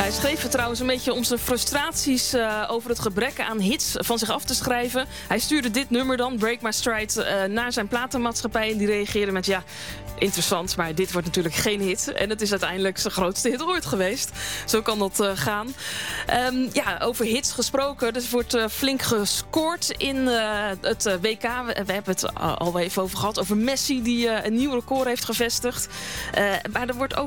Hij schreef trouwens een beetje om zijn frustraties over het gebrek aan hits van zich af te schrijven. Hij stuurde dit nummer dan, Break My Stride, naar zijn platenmaatschappij. En die reageerde met, ja, interessant, maar dit wordt natuurlijk geen hit. En het is uiteindelijk zijn grootste hit ooit geweest. Zo kan dat gaan. Over hits gesproken. Er wordt flink gescoord in het WK. We hebben het al even over gehad. Over Messi, die een nieuw record heeft gevestigd. Maar er wordt ook